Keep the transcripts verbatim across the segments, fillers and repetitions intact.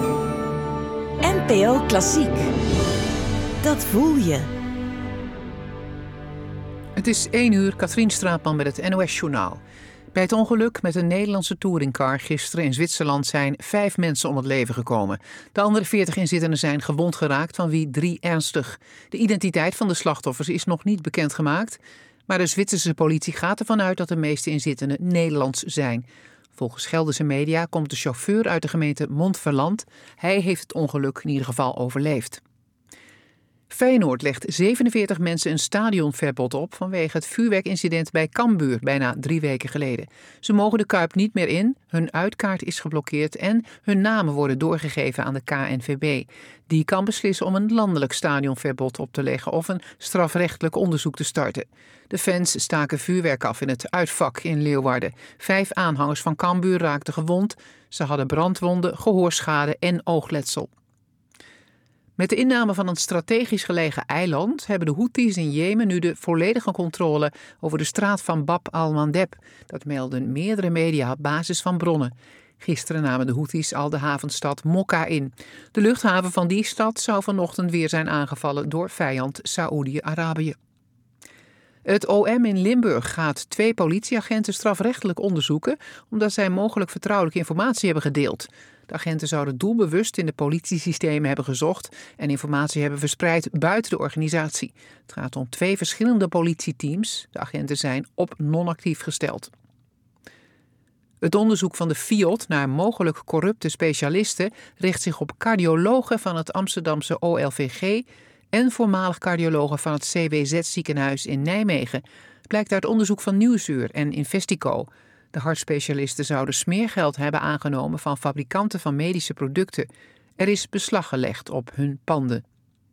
N P O Klassiek. Dat voel je. Het is één uur, Katrien Straatman met het N O S-journaal. Bij het ongeluk met een Nederlandse touringcar gisteren in Zwitserland zijn vijf mensen om het leven gekomen. De andere veertig inzittenden zijn gewond geraakt, van wie drie ernstig. De identiteit van de slachtoffers is nog niet bekendgemaakt, maar de Zwitserse politie gaat ervan uit dat de meeste inzittenden Nederlands zijn. Volgens Gelderse media komt de chauffeur uit de gemeente Montferland. Hij heeft het ongeluk in ieder geval overleefd. Feyenoord legt zevenenveertig mensen een stadionverbod op vanwege het vuurwerkincident bij Cambuur bijna drie weken geleden. Ze mogen de Kuip niet meer in, hun uitkaart is geblokkeerd en hun namen worden doorgegeven aan de K N V B. Die kan beslissen om een landelijk stadionverbod op te leggen of een strafrechtelijk onderzoek te starten. De fans staken vuurwerk af in het uitvak in Leeuwarden. Vijf aanhangers van Cambuur raakten gewond. Ze hadden brandwonden, gehoorschade en oogletsel. Met de inname van een strategisch gelegen eiland hebben de Houthis in Jemen nu de volledige controle over de straat van Bab al-Mandeb. Dat melden meerdere media op basis van bronnen. Gisteren namen de Houthis al de havenstad Mokka in. De luchthaven van die stad zou vanochtend weer zijn aangevallen door vijand Saoedi-Arabië. Het O M in Limburg gaat twee politieagenten strafrechtelijk onderzoeken omdat zij mogelijk vertrouwelijke informatie hebben gedeeld. De agenten zouden doelbewust in de politiesystemen hebben gezocht en informatie hebben verspreid buiten de organisatie. Het gaat om twee verschillende politieteams. De agenten zijn op non-actief gesteld. Het onderzoek van de F I O D naar mogelijk corrupte specialisten richt zich op cardiologen van het Amsterdamse O L V G en voormalig cardiologen van het C W Z-ziekenhuis in Nijmegen. Blijkt uit onderzoek van Nieuwsuur en Investico. De hartspecialisten zouden smeergeld hebben aangenomen van fabrikanten van medische producten. Er is beslag gelegd op hun panden.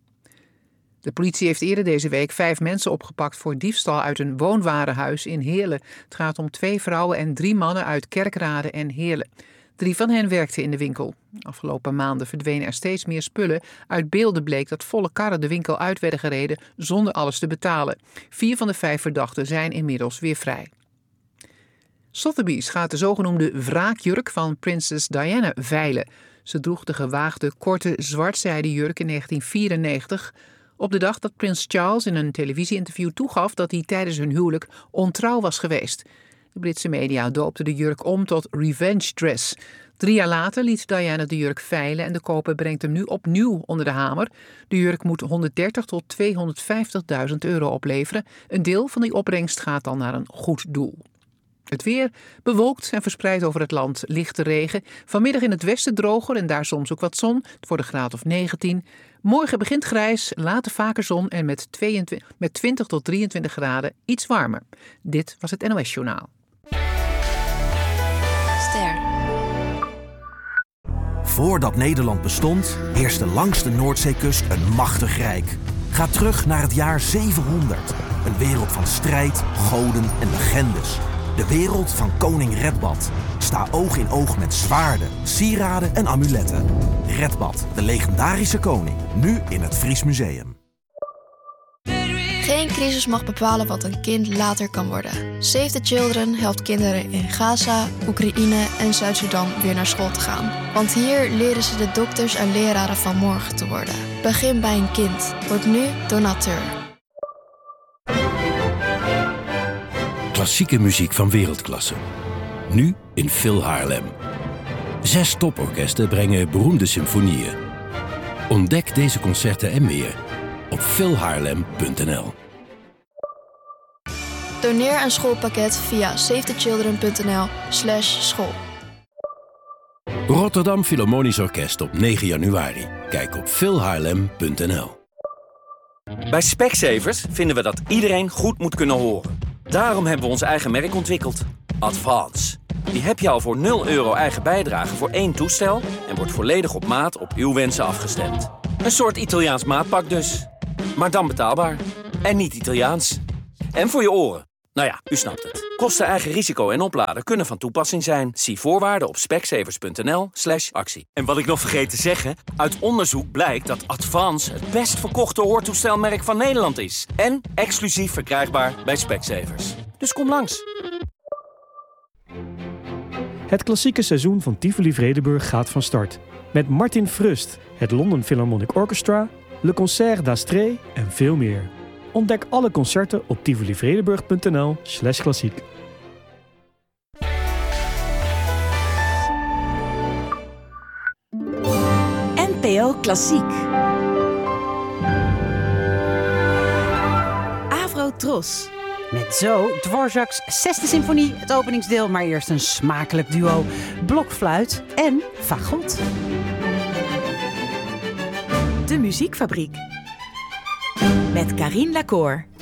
De politie heeft eerder deze week vijf mensen opgepakt voor diefstal uit een woonwarenhuis in Heerlen. Het gaat om twee vrouwen en drie mannen uit Kerkrade en Heerlen. Drie van hen werkten in de winkel. Afgelopen maanden verdwenen er steeds meer spullen. Uit beelden bleek dat volle karren de winkel uit werden gereden zonder alles te betalen. Vier van de vijf verdachten zijn inmiddels weer vrij. Sotheby's gaat de zogenoemde wraakjurk van prinses Diana veilen. Ze droeg de gewaagde, korte, zwartzijden jurk in negentien vierennegentig... op de dag dat prins Charles in een televisieinterview toegaf dat hij tijdens hun huwelijk ontrouw was geweest. De Britse media doopten de jurk om tot revenge dress. Drie jaar later liet Diana de jurk veilen en de koper brengt hem nu opnieuw onder de hamer. De jurk moet honderddertig tot tweehonderdvijftigduizend euro opleveren. Een deel van die opbrengst gaat dan naar een goed doel. Het weer bewolkt en verspreid over het land lichte regen. Vanmiddag in het westen droger en daar soms ook wat zon. Het wordt een graad of negentien. Morgen begint grijs, later vaker zon en met, tweeëntwintig, met twintig tot drieëntwintig graden iets warmer. Dit was het N O S-journaal. Ster. Voordat Nederland bestond, heerste langs de Noordzeekust een machtig rijk. Ga terug naar het jaar zevenhonderd. Een wereld van strijd, goden en legendes. De wereld van koning Redbad. Sta oog in oog met zwaarden, sieraden en amuletten. Redbad, de legendarische koning. Nu in het Fries Museum. Geen crisis mag bepalen wat een kind later kan worden. Save the Children helpt kinderen in Gaza, Oekraïne en Zuid-Sudan weer naar school te gaan. Want hier leren ze de dokters en leraren van morgen te worden. Begin bij een kind. Word nu donateur. Klassieke muziek van wereldklasse. Nu in Phil Haarlem. Zes toporkesten brengen beroemde symfonieën. Ontdek deze concerten en meer op phil haarlem punt n l. Doneer een schoolpakket via savethechildren punt n l slash school. Rotterdam Philharmonisch Orkest op negen januari. Kijk op phil haarlem punt n l. Bij Specsavers vinden we dat iedereen goed moet kunnen horen. Daarom hebben we ons eigen merk ontwikkeld. Advance. Die heb je al voor nul euro eigen bijdrage voor één toestel en wordt volledig op maat op uw wensen afgestemd. Een soort Italiaans maatpak dus. Maar dan betaalbaar. En niet Italiaans. En voor je oren. Nou ja, u snapt het. Kosten, eigen risico en opladen kunnen van toepassing zijn. Zie voorwaarden op specsavers punt n l slash actie. En wat ik nog vergeet te zeggen, uit onderzoek blijkt dat Advance het best verkochte hoortoestelmerk van Nederland is. En exclusief verkrijgbaar bij Specsavers. Dus kom langs. Het klassieke seizoen van Tivoli Vredenburg gaat van start. Met Martin Frust, het London Philharmonic Orchestra, Le Concert d'Astrée en veel meer. Ontdek alle concerten op tivolivredenburg.nl slash klassiek. N P O Klassiek. Avro Tros. Met zo Dvorak's zesde symfonie, het openingsdeel, maar eerst een smakelijk duo blokfluit en fagot. De Muziekfabriek. Met Carien Lacour.